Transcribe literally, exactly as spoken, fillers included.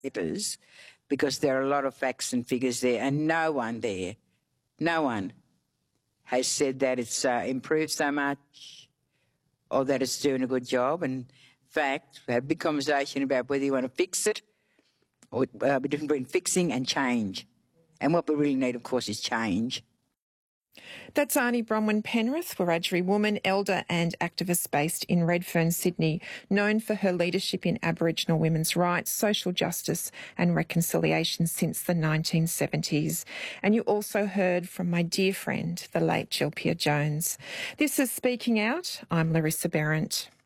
papers, because there are a lot of facts and figures there, and no one there, no one has said that it's uh, improved so much or that it's doing a good job. And in fact, we had a big conversation about whether you want to fix it or uh, the difference between fixing and change. And what we really need, of course, is change. That's Arnie Bronwyn Penrith, Wiradjuri woman, elder and activist based in Redfern, Sydney, known for her leadership in Aboriginal women's rights, social justice and reconciliation since the nineteen seventies. And you also heard from my dear friend, the late Gilpia Jones. This is Speaking Out. I'm Larissa Behrendt.